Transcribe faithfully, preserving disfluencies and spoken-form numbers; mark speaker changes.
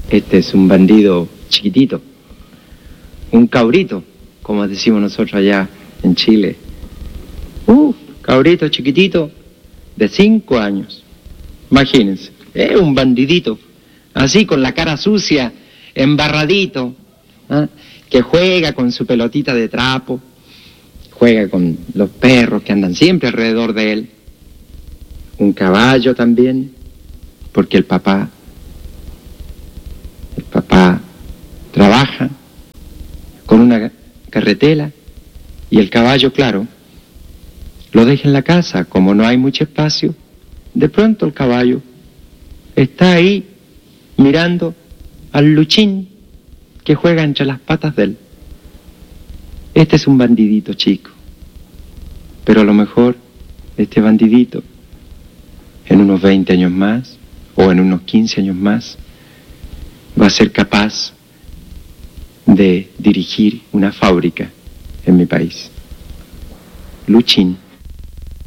Speaker 1: Este es un bandido chiquitito, un cabrito, como decimos nosotros allá en Chile. Uh, cabrito chiquitito de cinco años. Imagínense, es un bandidito, así con la cara sucia, embarradito, ¿eh? Que juega con su pelotita de trapo, juega con los perros que andan siempre alrededor de él, un caballo también, porque el papá, el papá trabaja con una carretela y el caballo, claro, lo deja en la casa. Como no hay mucho espacio, de pronto el caballo está ahí mirando al Luchín que juega entre las patas de él. Este es un bandidito chico, pero a lo mejor este bandidito en unos veinte años más o en unos quince años más va a ser capaz de dirigir una fábrica en mi país. Luchín.